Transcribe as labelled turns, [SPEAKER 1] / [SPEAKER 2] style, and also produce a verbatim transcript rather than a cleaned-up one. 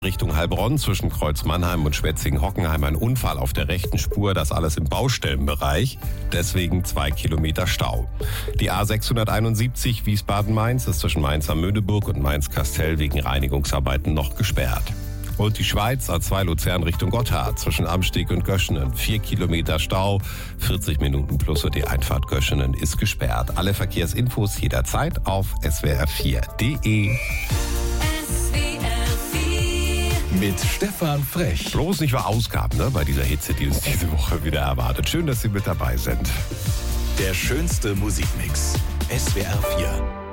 [SPEAKER 1] Richtung Heilbronn zwischen Kreuz Mannheim und Schwetzingen-Hockenheim ein Unfall auf der rechten Spur, das alles im Baustellenbereich, deswegen zwei Kilometer Stau. Die A sechshunderteinundsiebzig Wiesbaden-Mainz ist zwischen Mainz-Amöneburg und Mainz-Kastell wegen Reinigungsarbeiten noch gesperrt. Und die Schweiz, A zwei Luzern Richtung Gotthard zwischen Amsteg und Göschenen, vier Kilometer Stau, vierzig Minuten plus und die Einfahrt Göschenen ist gesperrt. Alle Verkehrsinfos jederzeit auf S W R vier punkt de.
[SPEAKER 2] Mit Stefan Frech.
[SPEAKER 1] Bloß nicht verausgaben, ne, bei dieser Hitze, die uns diese Woche wieder erwartet. Schön, dass Sie mit dabei sind.
[SPEAKER 2] Der schönste Musikmix. S W R vier.